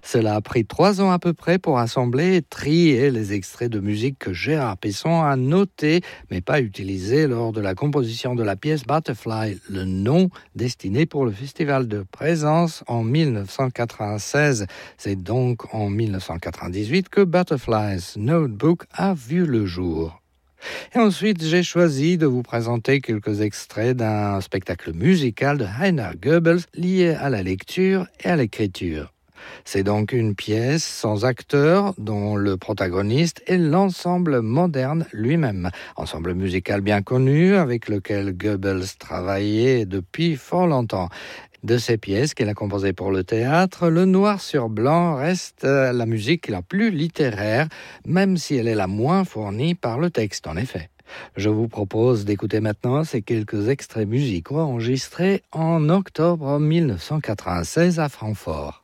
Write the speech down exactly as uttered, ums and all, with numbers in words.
Cela a pris trois ans à peu près pour assembler et trier les extraits de musique que Gérard Pesson a notés, mais pas utilisés lors de la composition de la pièce Butterfly, le nom destiné pour le Festival de Présence en dix-neuf cent quatre-vingt-seize. C'est donc en dix-neuf cent quatre-vingt-dix-huit que Butterfly's Notebook a vu le jour. Et ensuite, j'ai choisi de vous présenter quelques extraits d'un spectacle musical de Heiner Goebbels lié à la lecture et à l'écriture. C'est donc une pièce sans acteur dont le protagoniste est l'ensemble moderne lui-même. Ensemble musical bien connu avec lequel Goebbels travaillait depuis fort longtemps. De ces pièces qu'il a composées pour le théâtre, le noir sur blanc reste la musique la plus littéraire, même si elle est la moins fournie par le texte, en effet. Je vous propose d'écouter maintenant ces quelques extraits musicaux enregistrés en octobre dix-neuf cent quatre-vingt-seize à Francfort.